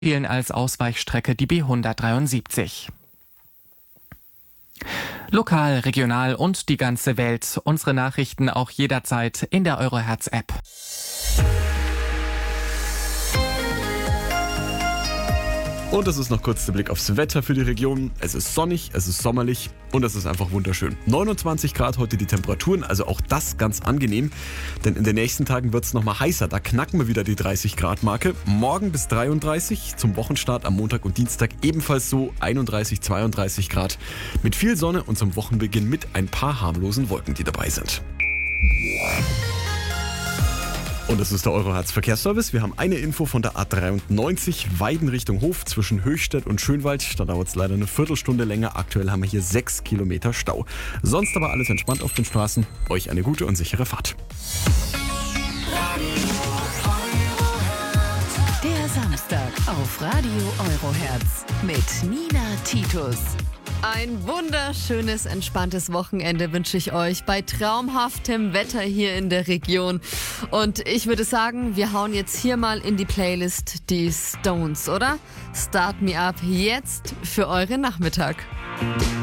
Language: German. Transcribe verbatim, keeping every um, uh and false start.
Spielen als Ausweichstrecke die B hundertdreiundsiebzig. Lokal, regional und die ganze Welt. Unsere Nachrichten auch jederzeit in der Eurohertz-App. Und das ist noch kurz der Blick aufs Wetter für die Region. Es ist sonnig, es ist sommerlich und es ist einfach wunderschön. neunundzwanzig Grad heute die Temperaturen, also auch das ganz angenehm. Denn in den nächsten Tagen wird es nochmal heißer. Da knacken wir wieder die dreißig Grad Marke. Morgen bis dreiunddreißig, zum Wochenstart am Montag und Dienstag ebenfalls so einunddreißig, zweiunddreißig Grad. Mit viel Sonne und zum Wochenbeginn mit ein paar harmlosen Wolken, die dabei sind. Und das ist der Eurohertz Verkehrsservice. Wir haben eine Info von der A dreiundneunzig, Weiden Richtung Hof zwischen Höchstädt und Schönwald. Da dauert es leider eine Viertelstunde länger. Aktuell haben wir hier sechs Kilometer Stau. Sonst aber alles entspannt auf den Straßen. Euch eine gute und sichere Fahrt. Der Samstag auf Radio Eurohertz mit Nina Titus. Ein wunderschönes, entspanntes Wochenende wünsche ich euch bei traumhaftem Wetter hier in der Region. Und ich würde sagen, wir hauen jetzt hier mal in die Playlist die Stones, oder? Start Me Up jetzt für euren Nachmittag.